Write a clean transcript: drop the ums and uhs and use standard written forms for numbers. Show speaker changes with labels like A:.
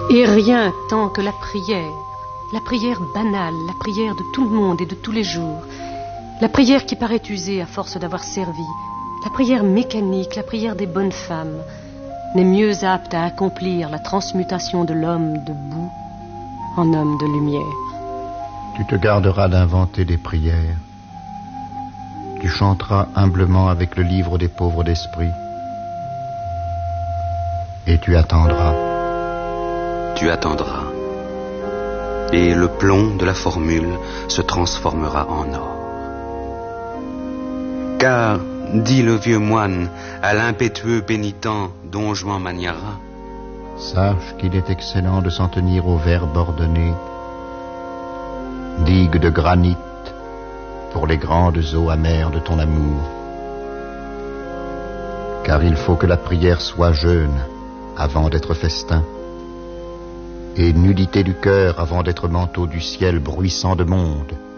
A: Et rien tant que la prière banale, la prière de tout le monde et de tous les jours, la prière qui paraît usée à force d'avoir servi, la prière mécanique, la prière des bonnes femmes, n'est mieux apte à accomplir la transmutation de l'homme de boue en homme de lumière.
B: Tu te garderas d'inventer des prières. Tu chanteras humblement avec le livre des pauvres d'esprit. Et tu attendras.
C: Tu attendras. Et le plomb de la formule se transformera en or. Car, dit le vieux moine à l'impétueux pénitent Don Juan Maniara,
B: sache qu'il est excellent de s'en tenir au verbe ordonné, digue de granit pour les grandes eaux amères de ton amour. Car il faut que la prière soit jeûne avant d'être festin, et nullité du cœur avant d'être manteau du ciel bruissant de monde.